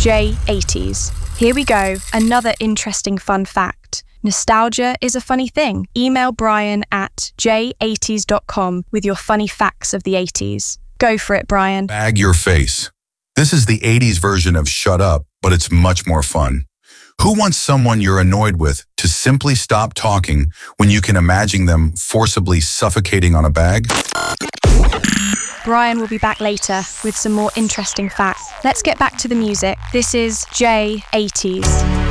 J80s. Here we go, another interesting fun fact. Nostalgia is a funny thing. Email Brian at j80s.com with your funny facts of the 80s. Go for it, Brian. Bag your face. This is the 80s version of shut up, but it's much more fun. Who wants someone you're annoyed with to simply stop talking when you can imagine them forcibly suffocating on a bag? Brian will be back later with some more interesting facts. Let's get back to the music. This is J80s.